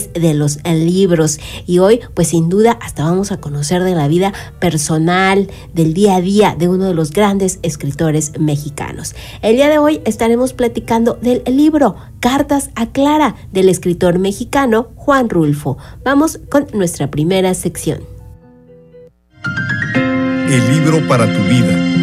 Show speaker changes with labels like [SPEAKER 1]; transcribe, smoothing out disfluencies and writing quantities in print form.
[SPEAKER 1] amantes de los libros. Y hoy, pues sin duda, hasta vamos a conocer de la vida personal, del día a día de uno de los grandes escritores mexicanos. El día de hoy estaremos platicando del libro Cartas a Clara, del escritor mexicano Juan Rulfo. Vamos con nuestra primera sección.
[SPEAKER 2] El libro para tu vida.